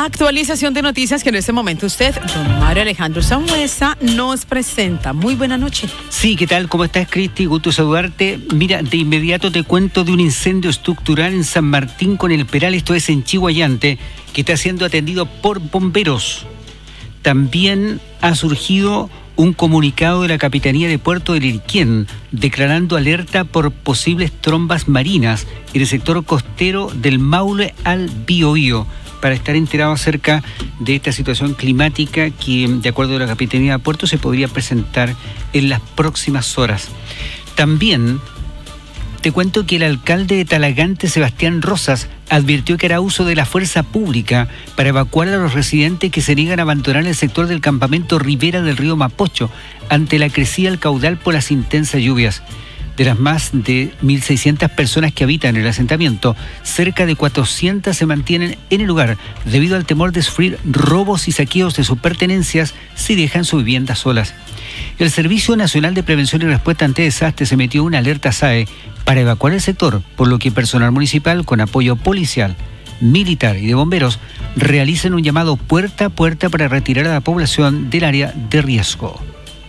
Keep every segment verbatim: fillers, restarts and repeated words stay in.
Actualización de noticias que en este momento usted, don Mario Alejandro Sambuesa, nos presenta. Muy buena noche. Sí, ¿qué tal? ¿Cómo estás, Cristi? Gusto saludarte. Mira, de inmediato te cuento de un incendio estructural en San Martín con el Peral, esto es en Chihuayante, que está siendo atendido por bomberos. También ha surgido un comunicado de la Capitanía de Puerto del Iriquén declarando alerta por posibles trombas marinas en el sector costero del Maule al Biobío, para estar enterado acerca de esta situación climática que, de acuerdo a la Capitanía de Puerto, se podría presentar en las próximas horas. También te cuento que el alcalde de Talagante, Sebastián Rosas, advirtió que hará uso de la fuerza pública para evacuar a los residentes que se niegan a abandonar el sector del campamento Ribera del río Mapocho ante la crecida del caudal por las intensas lluvias. De las más de mil seiscientas personas que habitan en el asentamiento, cerca de cuatrocientas se mantienen en el lugar debido al temor de sufrir robos y saqueos de sus pertenencias si dejan su vivienda solas. El Servicio Nacional de Prevención y Respuesta ante Desastres emitió una alerta S A E para evacuar el sector, por lo que personal municipal con apoyo policial, militar y de bomberos realicen un llamado puerta a puerta para retirar a la población del área de riesgo.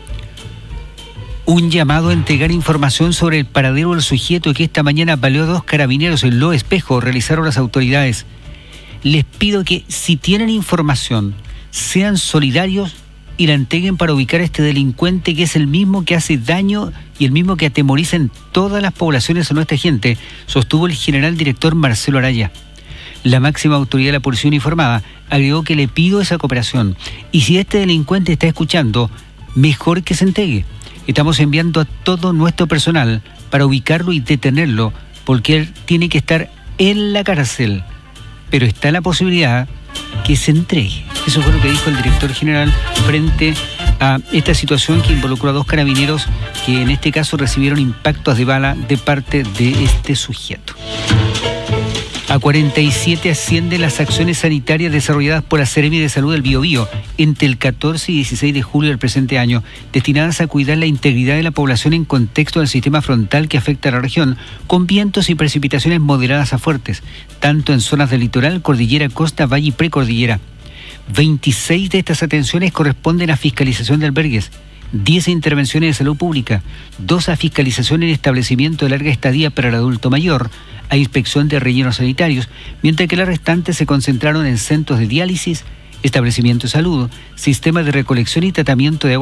Un llamado a entregar información sobre el paradero del sujeto que esta mañana baleó a dos carabineros en Lo Espejo realizaron las autoridades. Les pido que, si tienen información, sean solidarios y la entreguen para ubicar a este delincuente que es el mismo que hace daño y el mismo que atemoriza en todas las poblaciones a nuestra gente, sostuvo el general director Marcelo Araya. La máxima autoridad de la policía uniformada agregó que le pido esa cooperación y si este delincuente está escuchando, mejor que se entregue. Estamos enviando a todo nuestro personal para ubicarlo y detenerlo, porque él tiene que estar en la cárcel. Pero está la posibilidad que se entregue. Eso fue lo que dijo el director general frente a esta situación que involucró a dos carabineros que en este caso recibieron impactos de bala de parte de este sujeto. A cuarenta y siete ascienden las acciones sanitarias desarrolladas por la Seremi de Salud del Biobío entre el catorce y dieciséis de julio del presente año, destinadas a cuidar la integridad de la población en contexto del sistema frontal que afecta a la región, con vientos y precipitaciones moderadas a fuertes, tanto en zonas del litoral, cordillera, costa, valle y precordillera. veintiséis de estas atenciones corresponden a fiscalización de albergues, diez intervenciones de salud pública, dos a fiscalización en establecimiento de larga estadía para el adulto mayor, a inspección de rellenos sanitarios, mientras que las restantes se concentraron en centros de diálisis, establecimientos de salud, sistemas de recolección y tratamiento de agua